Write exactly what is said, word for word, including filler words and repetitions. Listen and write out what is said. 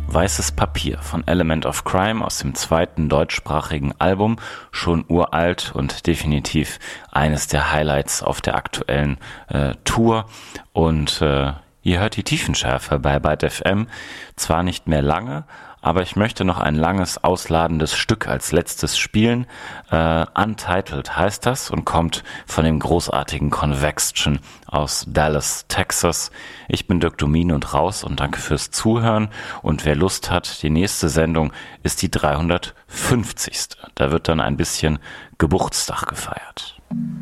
Weißes Papier von Element of Crime aus dem zweiten deutschsprachigen Album, schon uralt und definitiv eines der Highlights auf der aktuellen äh, Tour. Und äh, ihr hört die Tiefenschärfe bei Byte F M, zwar nicht mehr lange, aber ich möchte noch ein langes, ausladendes Stück als letztes spielen. Äh, Untitled heißt das und kommt von dem großartigen Convection aus Dallas, Texas. Ich bin Dirk Domine und raus und danke fürs Zuhören. Und wer Lust hat, die nächste Sendung ist die dreihundertfünfzigste. Da wird dann ein bisschen Geburtstag gefeiert.